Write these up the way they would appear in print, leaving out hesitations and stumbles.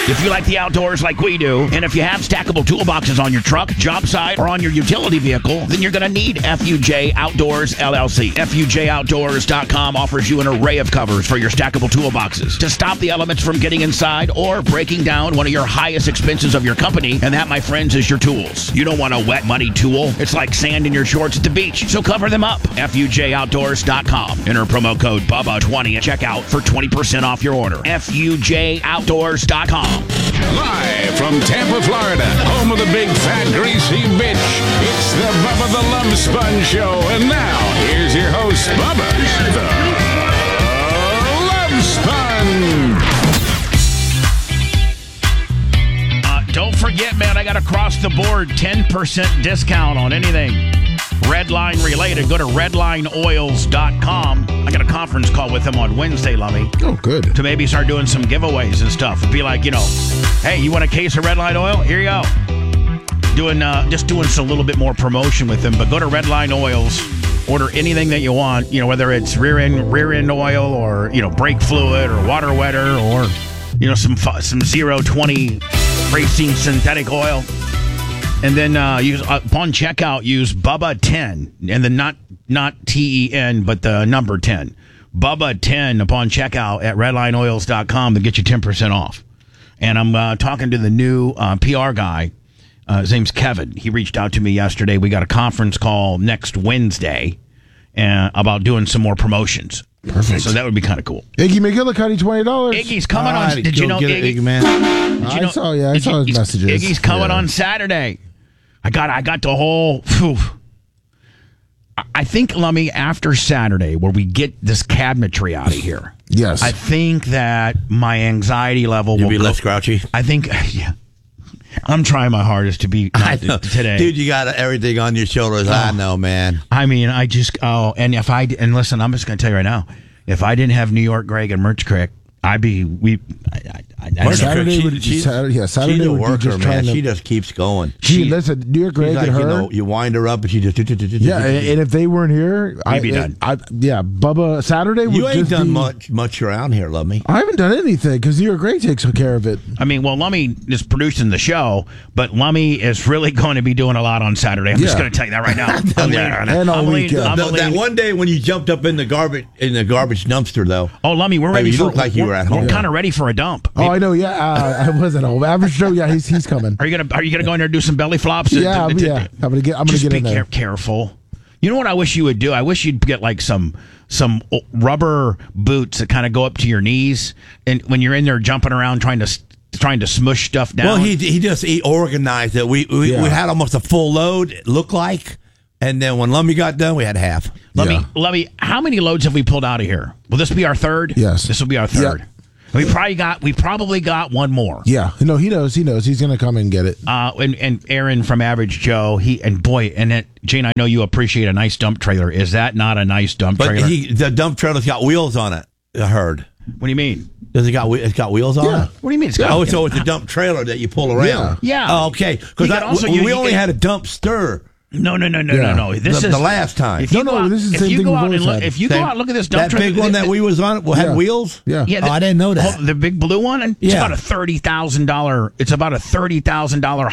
If you like the outdoors like we do, and if you have stackable toolboxes on your truck, job site, or on your utility vehicle, then you're going to need FUJ Outdoors LLC. FUJOutdoors.com offers you an array of covers for your stackable toolboxes to stop the elements from getting inside or breaking down one of your highest expenses of your company, and that, my friends, is your tools. You don't want a wet, muddy tool. It's like sand in your shorts at the beach, so cover them up. FUJOutdoors.com. Enter promo code BUBBA20 at checkout for 20% off your order. FUJOutdoors.com. Live from Tampa, Florida, home of the big, fat, greasy bitch. It's the Bubba the Love Sponge Show. And now, here's your host, Bubba the Love Sponge. Don't forget, man, I got across the board 10% discount on anything Redline related. Go to redlineoils.com. I got a conference call with them on Wednesday, Lummy. Oh, good. To maybe start doing some giveaways and stuff. Be like, hey, you want a case of Redline oil? Here you go. Just doing a little bit more promotion with them. But go to Redline Oils. Order anything that you want, whether it's rear end oil or, brake fluid or water wetter or, some 020 racing synthetic oil. And then upon checkout, use Bubba10, and then not TEN, but the number 10. Bubba10 upon checkout at redlineoils.com to get you 10% off. And I'm talking to the new PR guy. His name's Kevin. He reached out to me yesterday. We got a conference call next Wednesday about doing some more promotions. Perfect. So that would be kind of cool. Iggy McGillicuddy, $20. Iggy's coming on. Did you know Iggy, man? I saw his messages. Iggy's coming on Saturday. I got the whole. I think, Lummy, after Saturday, where we get this cabinetry out of here. Yes. I think that my anxiety level will be less grouchy. I think, yeah. I'm trying my hardest to be today. Dude, you got everything on your shoulders. I know, man. I mean, and listen, I'm just going to tell you right now, if I didn't have New York Greg and Merch Crick, Saturday would be She's a worker, just man. She just keeps going. Listen, New York Greg and her. You wind her up and she just. Yeah, and if they weren't here, I'd be done. Bubba, Saturday would You ain't just done be, much around here, love me. I haven't done anything because New York Greg takes care of it. I mean, well, Lummy is producing the show, but Lummy is really going to be doing a lot on Saturday. I'm just going to tell you that right now. And all weekend. That one day when you jumped up in the garbage dumpster, though. Oh, Lummy, we're ready. You look like you were at home. We're kind of ready for a dump. Oh, I know. Yeah, I was at home. Average Joe. Yeah, he's coming. Are you gonna go in there and do some belly flops? I'm gonna get in there. Careful. You know what I wish you would do? I wish you'd get like some rubber boots that kind of go up to your knees, and when you're in there jumping around trying to smush stuff down. Well, he organized it. We had almost a full load. It looked like. And then when Lummy got done, we had half. Lummy, how many loads have we pulled out of here? Will this be our third? Yes. This will be our third. Yep. We probably got one more. Yeah. No, he knows. He's going to come and get it. And Aaron from Average Joe, Jane, I know you appreciate a nice dump trailer. Is that not a nice dump trailer? But the dump trailer's got wheels on it, I heard. What do you mean? It's got wheels on it? What do you mean? So it's a dump trailer that you pull around. Yeah. Oh, okay. Because we only had a dumpster. No. This is the last time. This is the same thing if you go out and look at this dump that trailer, big one that we was on had wheels. Yeah. I didn't know that. The big blue one. It's about a $30,000. It's about a $30,000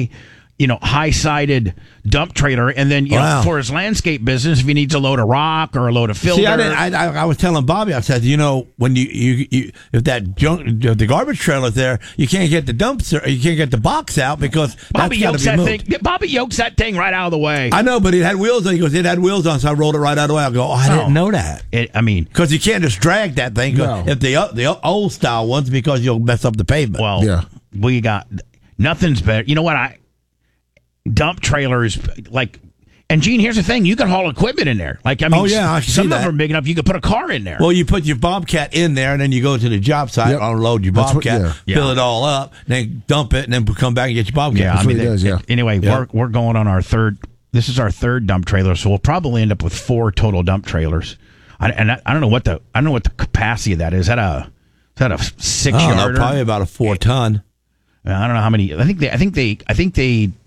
high-sided dump trailer, and then for his landscape business, if he needs a load of rock or a load of filter. See, I was telling Bobby, I said, when you if the garbage trailer's there, you can't get the dumpster, you can't get the box out because Bobby yokes that thing right out of the way. I know, but it had wheels on. He goes, it had wheels on, so I rolled it right out of the way. I go, I didn't know that. Because you can't just drag that thing. No. If the old style ones, because you'll mess up the pavement. Well, we got nothing's better. You know what? Dump trailers, and Gene, here's the thing: you can haul equipment in there. I can some of them are big enough you could put a car in there. Well, you put your Bobcat in there, and then you go to the job site, unload your Bobcat, fill it all up, then dump it, and then come back and get your Bobcat. Yeah, that's what it does. Anyway, we're going on our third. This is our third dump trailer, so we'll probably end up with 4 total dump trailers. I don't know what the capacity of that is. Is that a 6-yarder? Probably about a 4-ton. I don't know how many. I think they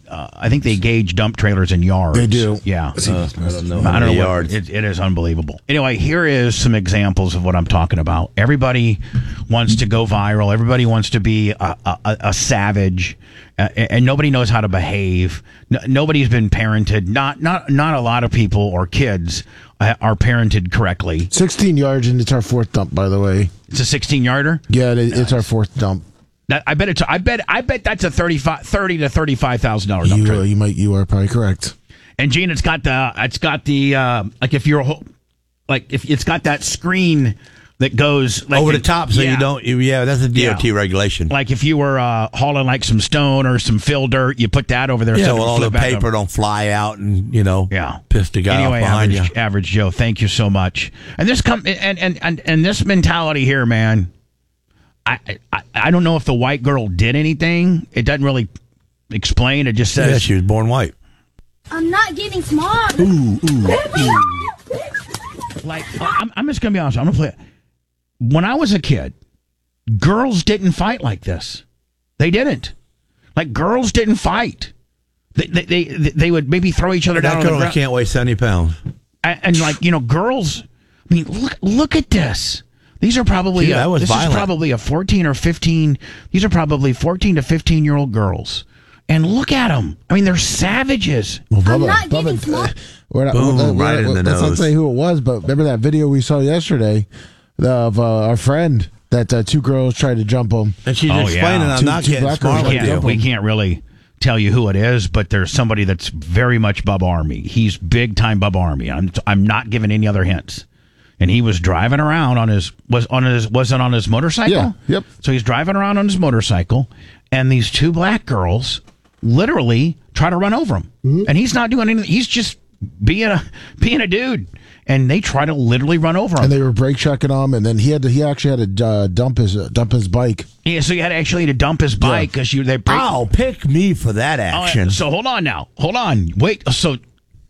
I think they gauge dump trailers in yards. They do. Yeah. I don't know. I don't know yards. It is unbelievable. Anyway, here is some examples of what I'm talking about. Everybody wants to go viral. Everybody wants to be a savage, and nobody knows how to behave. Nobody's been parented. Not a lot of people or kids are parented correctly. 16 yards, and it's our fourth dump, by the way. It's a 16-yarder. Yeah, it's our fourth dump. I bet that's a $30,000 to $35,000 dump trailer. You are probably correct. And Gene, it's got the like if you're if it's got that screen that goes like over the top, so you don't. Yeah, that's a DOT regulation. Like if you were hauling like some stone or some fill dirt, you put that over there. Yeah, so well, all the paper don't fly out and piss the guy off behind you. Average Joe, thank you so much. And this and this mentality here, man. I don't know if the white girl did anything. It doesn't really explain. It just says she was born white. I'm not getting smart. Like I'm just gonna be honest. I'm gonna play it. When I was a kid, girls didn't fight like this. They didn't. Like girls didn't fight. They would maybe throw each other down. That girl can't weigh 70 pounds. And like girls. I mean, look at this. These are probably is probably a 14 or 15. These are probably 14 to 15-year-old girls. And look at them. I mean, they're savages. Well, I'm not getting smart. Right in the nose. Let's not say who it was, but remember that video we saw yesterday of our friend that two girls tried to jump him. And she's explaining, I'm not getting smart with you. We can't really tell you who it is, but there's somebody that's very much Bubba Army. He's big-time Bubba Army. I'm not giving any other hints. And he was driving around on his motorcycle? Yeah, yep. So he's driving around on his motorcycle, and these two black girls literally try to run over him. Mm-hmm. And he's not doing anything. He's just being a dude. And they try to literally run over him. And they were brake checking him, and then he actually had to dump his bike. Yeah, so he had to dump his bike because Oh, pick me for that action. So hold on. Wait. So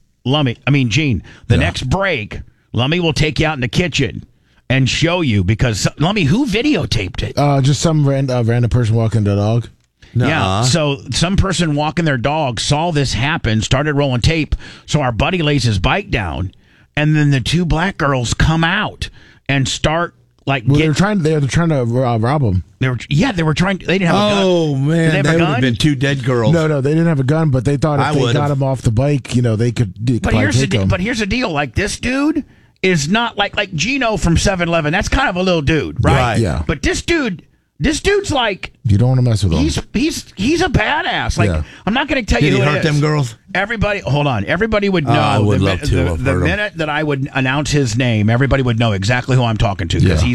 Gene, the next break, Lummy will take you out in the kitchen and show you, because Lummy, who videotaped it? Just some random person walking the dog. Nuh-uh. Yeah, so some person walking their dog saw this happen, started rolling tape, so our buddy lays his bike down, and then the two black girls come out and start they're trying to rob him. They were trying. They didn't have a gun. Oh man, that would have been two dead girls. No, they didn't have a gun, but they thought if they got him off the bike, they could. But here's the deal. Like, this dude is not like Gino from 7-Eleven. That's kind of a little dude, right? Yeah. But this dude's like, you don't want to mess with him. He's a badass. Like, I'm not going to tell you who Did he it hurt is. them girls? Everybody, hold on. Everybody would know. I would love to. The minute that I would announce his name, everybody would know exactly who I'm talking to, because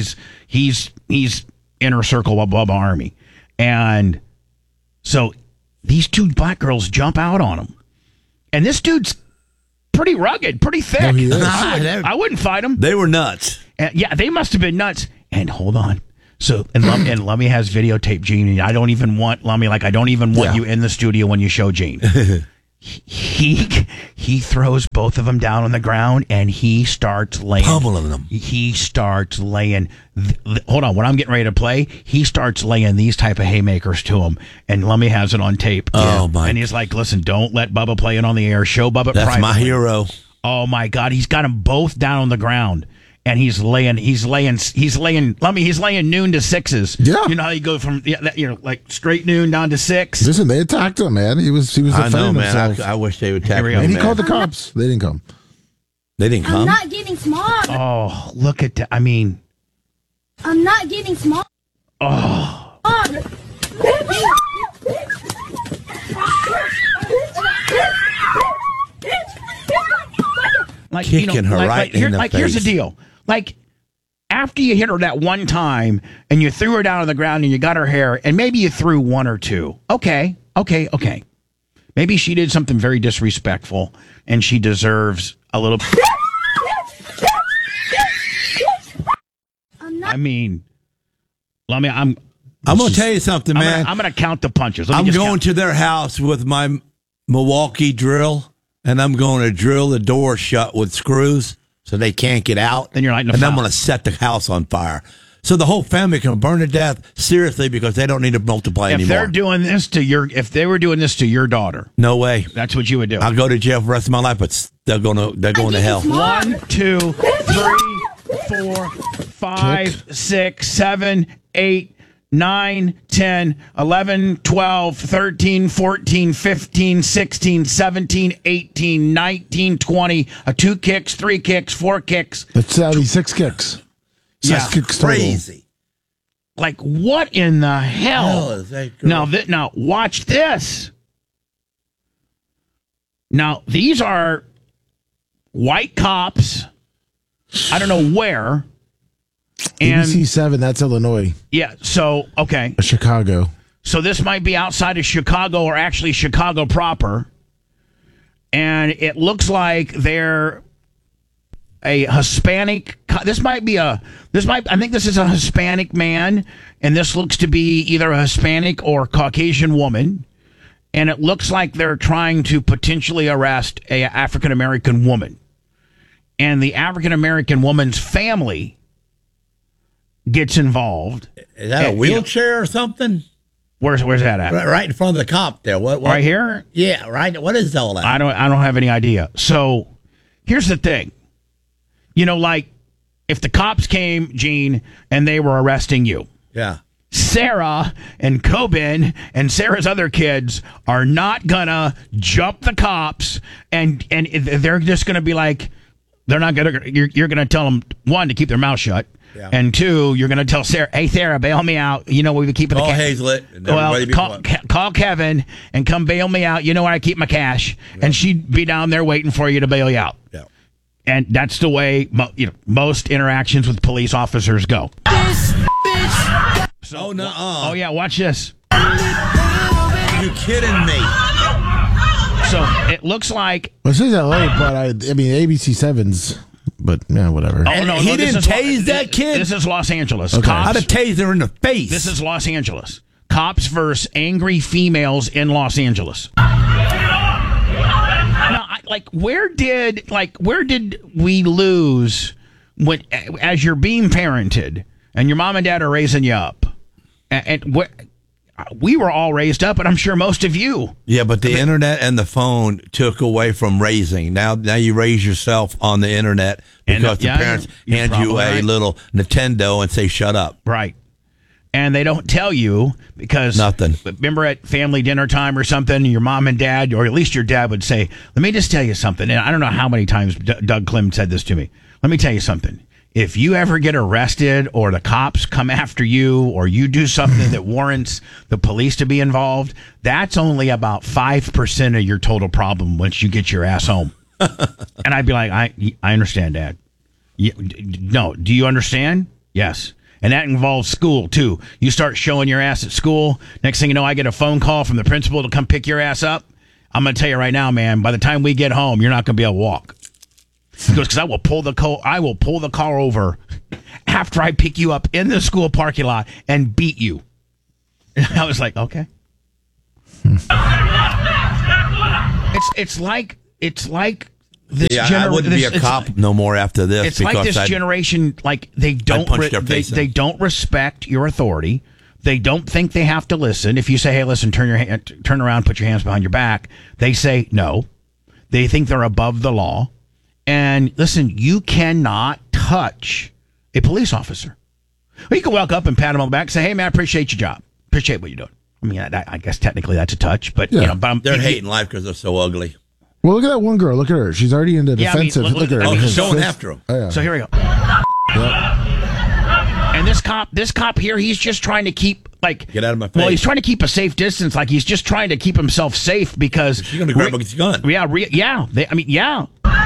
he's inner circle of Bubba Army. And so these two black girls jump out on him, and this dude's pretty rugged, pretty thick. No, he is. I wouldn't fight him. They were nuts. Yeah, they must have been nuts. And hold on. So and Lummy has videotape Gene, and I don't even want Lummy. Like, I don't even want you in the studio when you show Gene. He throws both of them down on the ground, and he starts laying, pummeling them. He starts laying. Hold on, what I'm getting ready to play, he starts laying these type of haymakers to him, and Lummy has it on tape. Oh my! And he's like, "Listen, don't let Bubba play it on the air. Show Bubba That's privately." my hero. Oh my God, he's got them both down on the ground. And he's laying Lummy, he's laying noon to sixes. Yeah. You know how you go from like straight noon down to 6? Listen, they attacked him, man. He was defending himself. I wish they would attack him. And he called the cops. They didn't come. They didn't come? I'm not getting smart. Oh, look at that. I mean, I'm not getting smart. Oh. Like, kicking her right in the face. Here's the deal. Like, after you hit her that one time and you threw her down on the ground and you got her hair, and maybe you threw one or two. Okay. Maybe she did something very disrespectful and she deserves a little. I mean, Lummy, I'm going to tell you something, man. I'm going to count the punches. I'm going to their house with my Milwaukee drill. And I'm going to drill the door shut with screws so they can't get out. Then you're lighting a and fire. I'm going to set the house on fire. so the whole family can burn to death seriously because they don't need to multiply If anymore. they're doing this to if they were doing this to your daughter, No way. that's what you would do. I'll go to jail for the rest of my life, but they're going to hell. 1, 2, 3, 4, 5, 6, 7, 8, 9, 10, 11, 12, 13, 14, 15, 16, 17, 18, 19, 20, 2 kicks, 3 kicks, 4 kicks. That's 6 kicks. Yeah, 6 kicks total. Crazy. Like, what in the hell? Is that girl? Now, watch this. Now, these are white cops. I don't know where. And ABC 7, that's Illinois. yeah, so, okay. Chicago. So this might be outside of Chicago or actually Chicago proper. And it looks like they're a Hispanic. I think this is a Hispanic man. And this looks to be either a Hispanic or Caucasian woman. And it looks like they're trying to potentially arrest a African American woman. And the African American woman's family gets involved. Is that a wheelchair or something? Where's that at? Right in front of the cop there. What? Right here? Yeah, right. What is all that? I don't have any idea. So here's the thing. Like if the cops came, Gene, and they were arresting you, Yeah. Sarah and Coben and Sarah's other kids are not gonna jump the cops and they're just gonna be like, they're not gonna, you're gonna tell them, 1, to keep their mouth shut. Yeah. And 2, you're going to tell Sarah, hey, Sarah, bail me out. You know where we keep the cash. Hazlett. And call Kevin and come bail me out. You know where I keep my cash. Yeah. And she'd be down there waiting for you to bail you out. Yeah. And that's the way most interactions with police officers go. This bitch. So, oh, yeah, watch this. Are you kidding me? So it looks like. Well, this is LA, but ABC 7's. But yeah, whatever. And he didn't tase that kid. This is Los Angeles. Okay. Cops. I'd have tased her in the face. This is Los Angeles. Cops versus angry females in Los Angeles. Now, where did we lose when, as you're being parented and your mom and dad are raising you up, and we were all raised up, and I'm sure most of you. Yeah, but the internet and the phone took away from raising. Now you raise yourself on the internet because the parents hand you a little Nintendo and say, shut up. Right. And they don't tell you because... Nothing. Remember at family dinner time or something, your mom and dad, or at least your dad would say, let me just tell you something. And I don't know how many times Doug Clem said this to me. Let me tell you something. If you ever get arrested or the cops come after you or you do something that warrants the police to be involved, that's only about 5% of your total problem once you get your ass home. And I'd be like, I understand, Dad. No, do you understand? Yes. And that involves school, too. You start showing your ass at school. Next thing you know, I get a phone call from the principal to come pick your ass up. I'm going to tell you right now, man, by the time we get home, you're not going to be able to walk. He goes, because I will pull the car over after I pick you up in the school parking lot and beat you. And I was like, okay. It's like this. Yeah, I wouldn't be a cop no more after this. It's like this generation, like they don't respect your authority. They don't think they have to listen. If you say, "Hey, listen, turn around, put your hands behind your back," they say no. They think they're above the law. And listen, you cannot touch a police officer. Well, you can walk up and pat him on the back and say, hey, man, I appreciate your job. Appreciate what you're doing. I mean, I guess technically that's a touch, but, they're hating life because they're so ugly. Well, look at that one girl. Look at her. She's already in the defensive. Look at her. She's going after him. Oh, yeah. So here we go. Yep. And this cop here, he's just trying to keep, get out of my face. Well, he's trying to keep a safe distance. Like, he's just trying to keep himself safe because... She's going to grab his gun. Yeah. Yeah.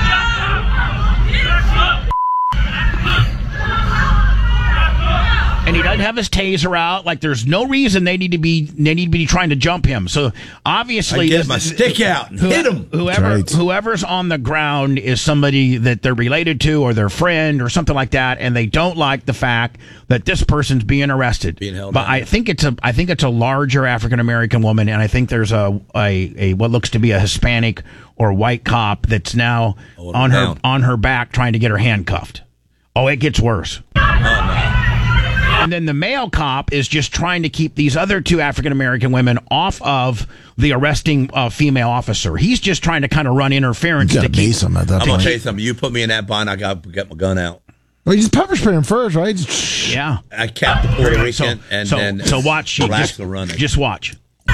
And he doesn't have his taser out. Like, there's no reason they need to be trying to jump him. So obviously, I get my stick out and hit him. Whoever's on the ground is somebody that they're related to or their friend or something like that, and they don't like the fact that this person's being arrested. Being held. But I think it's a larger African American woman, and I think there's a what looks to be a Hispanic or white cop that's now on her back trying to get her handcuffed. Oh, it gets worse. And then the male cop is just trying to keep these other two African-American women off of the arresting female officer. He's just trying to kind of run interference to keep them at that I'm point. going to tell you something. You put me in that bind, I got to get my gun out. Well, you just pepper spray him first, right? Yeah. I capped the Puerto Rican and then so watch. relax the running. Just watch.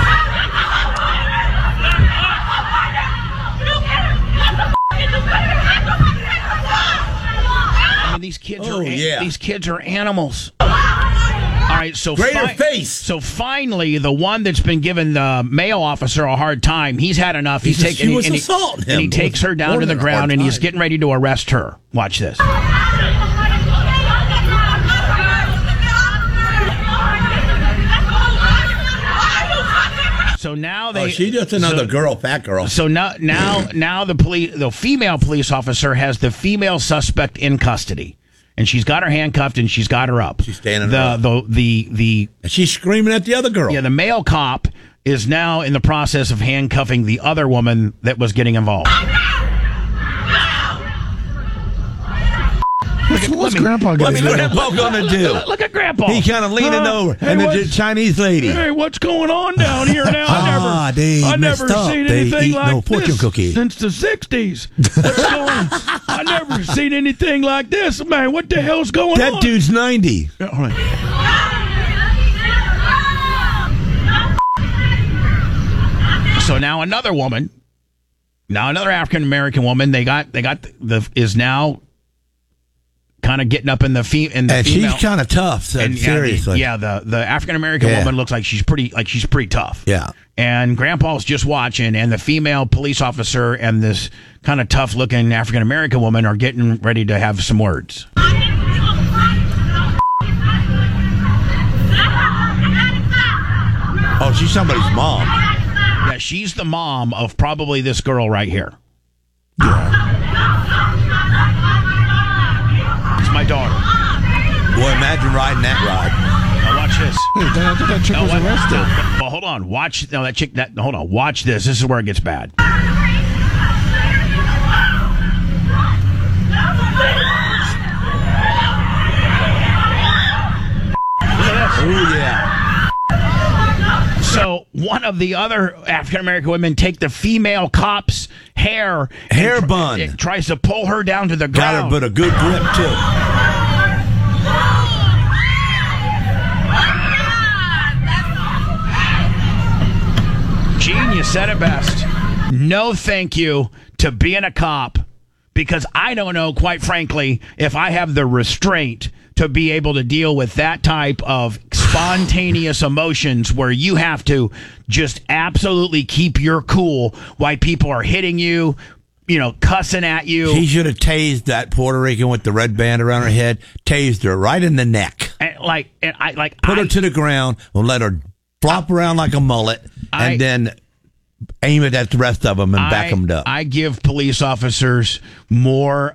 I mean, these kids these kids are animals. All right, so face. So finally, the one that's been giving the male officer a hard time, he's had enough. He takes her down to the ground, and he's getting ready to arrest her. Watch this. So now she's just another girl, fat girl. So now the female police officer has the female suspect in custody, and she's got her handcuffed and she's got her up. She's standing up. And she's screaming at the other girl. Yeah, the male cop is now in the process of handcuffing the other woman that was getting involved. What's Grandpa going to do? Grandpa going to do? Look at Grandpa. He kind of leaning over, and the Chinese lady. Hey, what's going on down here now? I never seen they anything eat like no fortune this cookie. since the 60s. What's going on? I never seen anything like this. Man, what the hell's going on? That dude's 90. All right. So now another African-American woman, is now kind of getting up in the female. And she's kind of tough. Seriously. The African-American woman looks like she's pretty tough. Yeah. And Grandpa's just watching, and the female police officer and this kind of tough-looking African-American woman are getting ready to have some words. Oh, she's somebody's mom. Yeah, she's the mom of probably this girl right here. It's my daughter. Boy, imagine riding that ride. Now watch this. Wait, I thought that chick was arrested. Well, hold on. Hold on. Watch this. This is where it gets bad. Oh, yeah. So one of the other African-American women take the female cop's hair bun. It tries to pull her down to the ground. Got her, but a good grip, too. Gene, you said it best. No thank you to being a cop, because I don't know, quite frankly, if I have the restraint to be able to deal with that type of spontaneous emotions where you have to just absolutely keep your cool while people are hitting you, cussing at you. He should have tased that Puerto Rican with the red band around her head, tased her right in the neck. Put her to the ground and let her flop around like a mullet, and then aim it at the rest of them and back them up. I give police officers more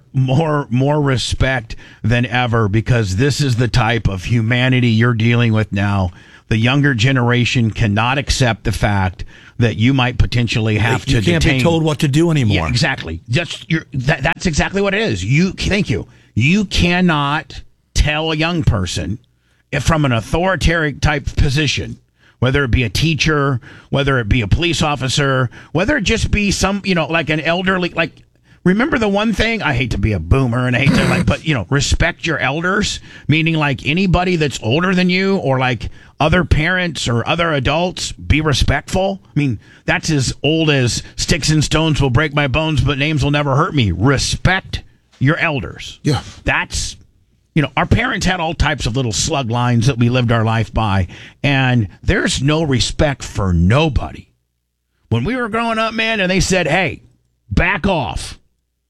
respect than ever, because this is the type of humanity you're dealing with now. The younger generation cannot accept the fact that you might potentially have to detain. You can't be told what to do anymore. Yeah, exactly. That's exactly what it is. Thank you. You cannot tell a young person from an authoritarian type position, whether it be a teacher, whether it be a police officer, whether it just be some, like an elderly, remember the one thing, I hate to be a boomer and I hate to but respect your elders, meaning like anybody that's older than you, or like other parents or other adults, be respectful. I mean, that's as old as sticks and stones will break my bones, but names will never hurt me. Respect your elders. Yeah. That's, our parents had all types of little slug lines that we lived our life by, and there's no respect for nobody. When we were growing up, man, and they said, hey, back off,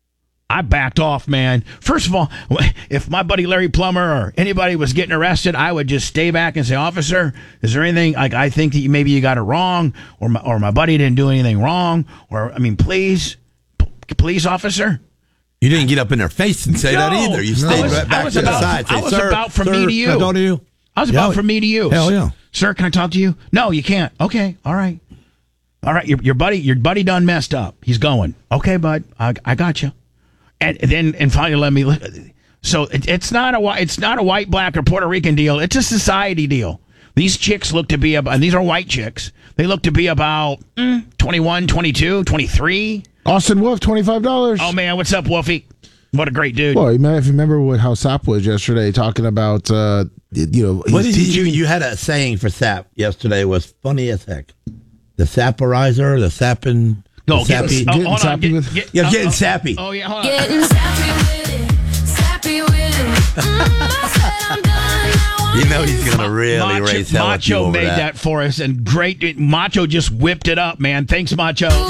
I backed off, man. First of all, if my buddy Larry Plummer or anybody was getting arrested, I would just stay back and say, officer, is there anything, I think that maybe you got it wrong, or my buddy didn't do anything wrong, or, please, officer. You didn't get up in their face and say that either. You stayed right back to the side. I was about from me to you. Can I talk to you? I was about from me to you. Hell yeah. Sir, can I talk to you? No, you can't. Okay, all right. All right, your buddy done messed up. He's going. Okay, bud, I got you. And finally let me look. So it's not a white, black, or Puerto Rican deal. It's a society deal. These chicks look to be about, and these are white chicks. They look to be about 21, 22, 23. Austin Wolf, $25. Oh man, what's up, Wolfie? What a great dude. Well, if you remember how Sap was yesterday talking about, what did you had a saying for Sap yesterday was funny as heck. The Saporizer, the Sappin'. No, getting sappy. Getting sappy. Oh yeah, hold on. Getting sappy with it, sappy with it. I said I'm done. You know he's going to really raise hell at you Macho over made that for us, and great. Macho just whipped it up, man. Thanks, Macho.